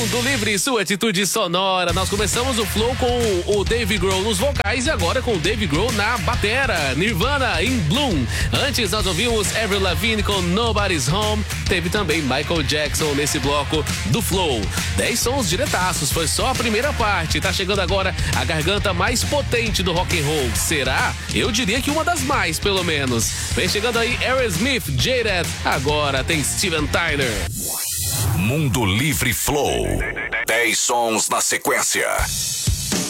Mundo Livre, sua atitude sonora. Nós começamos o Flow com o Dave Grohl nos vocais e agora com o Dave Grohl na batera. Nirvana em Bloom. Antes nós ouvimos Avril Lavigne com Nobody's Home. Teve também Michael Jackson nesse bloco do Flow. 10 sons diretaços, foi só a primeira parte. Tá chegando agora a garganta mais potente do rock and roll. Será? Eu diria que uma das mais, pelo menos. Vem chegando aí Aerosmith, Jaded. Agora tem Steven Tyler. Mundo Livre Flow. 10 sons na sequência.